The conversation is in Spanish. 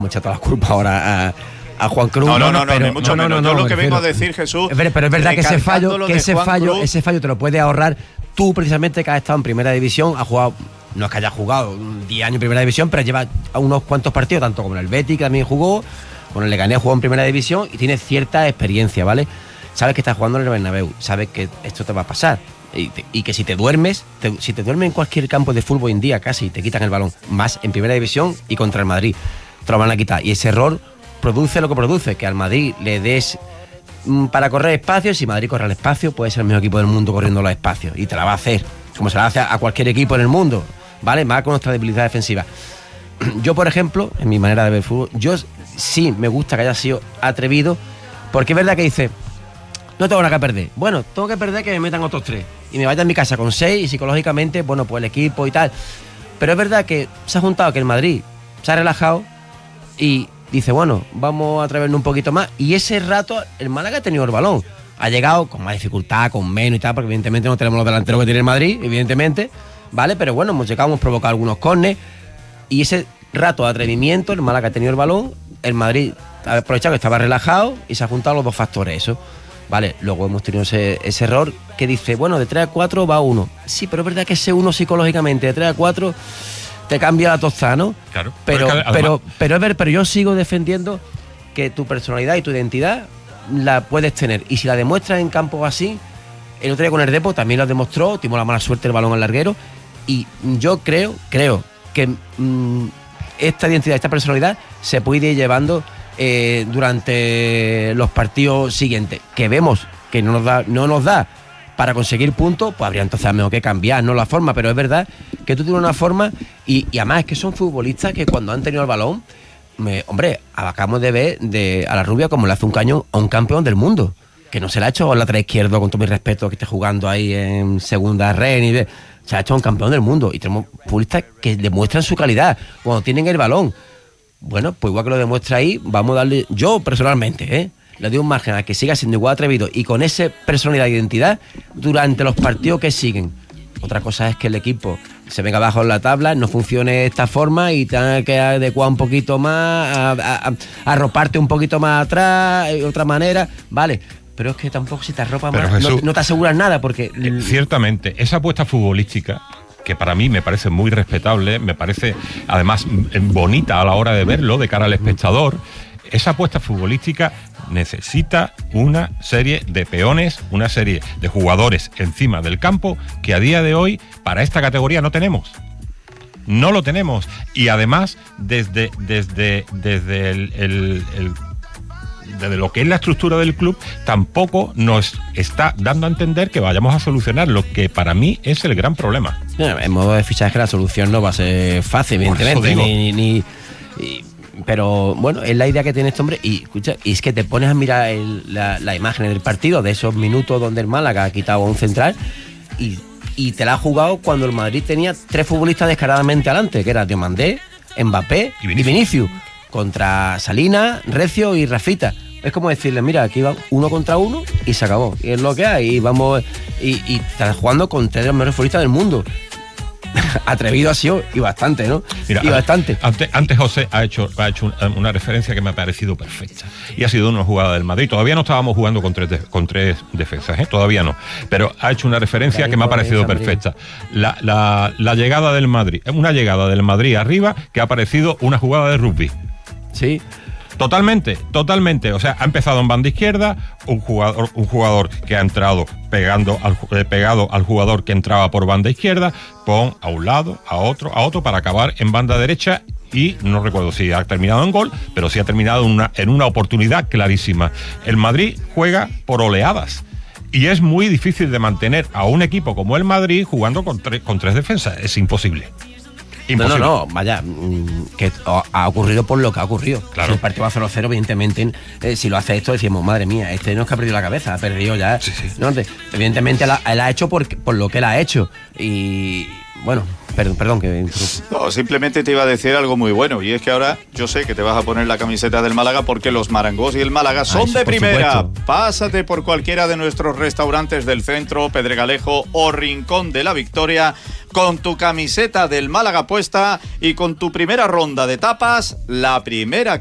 echar toda la culpa ahora a Juan Cruz. No, ni mucho menos. Yo lo que vengo a decir, Jesús. Pero es verdad que ese fallo te lo puedes ahorrar tú, precisamente, que has estado en primera división, has jugado, no es que hayas jugado 10 años en primera división, pero lleva unos cuantos partidos, tanto como en el Betis, que también jugó, con el Leganés jugó en primera división y tienes cierta experiencia, ¿vale? Sabes que estás jugando en el Bernabéu, sabes que esto te va a pasar. Y que si te duermes en cualquier campo de fútbol hoy en día, casi te quitan el balón, más en primera división y contra el Madrid, te lo van a quitar. Y ese error produce lo que produce, que al Madrid le des para correr espacios. Si Madrid corre al espacio, puede ser el mejor equipo del mundo corriendo los espacios, y te la va a hacer, como se la hace a cualquier equipo en el mundo, ¿vale? Más con nuestra debilidad defensiva. Yo, por ejemplo, en mi manera de ver fútbol, yo sí me gusta que haya sido atrevido, porque es verdad que dice, no tengo nada que perder. Bueno, tengo que perder que me metan otros 3 y me vaya a mi casa con 6, y psicológicamente, bueno, pues el equipo y tal. Pero es verdad que se ha juntado que el Madrid se ha relajado y dice, bueno, vamos a atrevernos un poquito más. Y ese rato el Málaga ha tenido el balón. Ha llegado con más dificultad, con menos y tal, porque evidentemente no tenemos los delanteros que tiene el Madrid, evidentemente, ¿vale? Pero bueno, hemos llegado, hemos provocado algunos córneres. Y ese rato de atrevimiento, el Málaga ha tenido el balón, el Madrid ha aprovechado que estaba relajado y se han juntado los dos factores, eso. Vale, luego hemos tenido ese error que dice, bueno, de 3 a 4 va 1. Sí, pero es verdad que ese 1 psicológicamente de 3 a 4 te cambia la tostada, ¿no? Claro. Pero yo sigo defendiendo que tu personalidad y tu identidad la puedes tener. Y si la demuestras en campos así, el otro día con el Depor también lo demostró, tuvimos la mala suerte del balón al larguero. Y yo creo que esta identidad, esta personalidad se puede ir llevando durante los partidos siguientes, que vemos que no nos da para conseguir puntos, pues habría entonces mejor que cambiar, no la forma. Pero es verdad que tú tienes una forma y además es que son futbolistas que cuando han tenido el balón, acabamos de ver a la Rubia como le hace un cañón a un campeón del mundo, que no se le ha hecho al lateral izquierdo, con todo mi respeto, que esté jugando ahí en segunda red, se ha hecho un campeón del mundo. Y tenemos futbolistas que demuestran su calidad cuando tienen el balón. Bueno, pues igual que lo demuestra ahí, vamos a darle, yo personalmente, le doy un margen a que siga siendo igual atrevido y con esa personalidad e identidad durante los partidos que siguen. Otra cosa es que el equipo se venga abajo en la tabla, no funcione de esta forma y tenga que adecuar un poquito más, arroparte un poquito más atrás, de otra manera, vale. Pero es que tampoco, si te arropas más, Jesús, no te aseguras nada, porque ciertamente, esa apuesta futbolística, que para mí me parece muy respetable, me parece además bonita a la hora de verlo, de cara al espectador, esa apuesta futbolística necesita una serie de peones, una serie de jugadores encima del campo que a día de hoy para esta categoría no tenemos. No lo tenemos. Y además, desde lo que es la estructura del club, tampoco nos está dando a entender que vayamos a solucionar lo que para mí es el gran problema. En modo de fichaje la solución no va a ser fácil, evidentemente, pero bueno, es la idea que tiene este hombre. Y escucha, y es que te pones a mirar la imagen del partido, de esos minutos donde el Málaga ha quitado a un central y te la ha jugado cuando el Madrid tenía 3 futbolistas descaradamente adelante, que era Diomandé, Mbappé y Vinicius, contra Salinas, Recio y Rafita. Es como decirle, mira, aquí va 1 contra 1 y se acabó. Y es lo que hay. Y vamos, y estás jugando con 3 de los mejores futbolistas del mundo. Atrevido ha sido y bastante, ¿no? Mira, y bastante. Antes José ha hecho una referencia que me ha parecido perfecta. Y ha sido una jugada del Madrid. Todavía no estábamos jugando con tres defensas, todavía no. Pero ha hecho una referencia que me ha parecido perfecta. La llegada del Madrid, una llegada del Madrid arriba que ha parecido una jugada de rugby. Sí. Totalmente. O sea, ha empezado en banda izquierda, un jugador que ha entrado pegado al jugador que entraba por banda izquierda, pon a un lado, a otro para acabar en banda derecha. Y no recuerdo si ha terminado en gol, pero sí ha terminado en una oportunidad clarísima. El Madrid juega por oleadas. Y es muy difícil de mantener a un equipo como el Madrid jugando con tres defensas. Es imposible. No, vaya, que ha ocurrido por lo que ha ocurrido. Claro. Si el partido va 0-0, evidentemente, si lo hace esto, decimos, madre mía, este no es que ha perdido la cabeza, ha perdido ya. Sí. No, evidentemente él ha hecho por lo que él ha hecho. Y bueno, Perdón que no, simplemente te iba a decir algo muy bueno, y es que ahora yo sé que te vas a poner la camiseta del Málaga porque los Marangos y el Málaga son de primera. Supuesto. Pásate por cualquiera de nuestros restaurantes del centro, Pedregalejo o Rincón de la Victoria con tu camiseta del Málaga puesta y con tu primera ronda de tapas, la primera